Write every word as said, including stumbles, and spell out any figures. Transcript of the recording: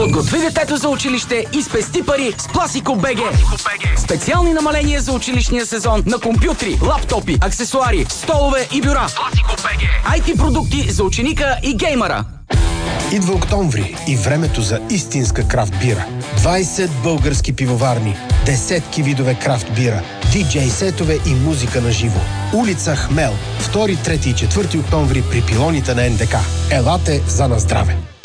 Подготви детето за училище и спести пари с Пласико БГ. Специални намаления за училищния сезон на компютри, лаптопи, аксесуари, столове и бюра. Пласико БГ. ай ти продукти за ученика и геймера. Идва октомври и времето за истинска крафт бира. двайсет български пивоварни, десетки видове крафт бира, диджей сетове и музика на живо. Улица Хмел, втори, трети и четвърти октомври при пилоните на ен де ка. Елате за на здраве!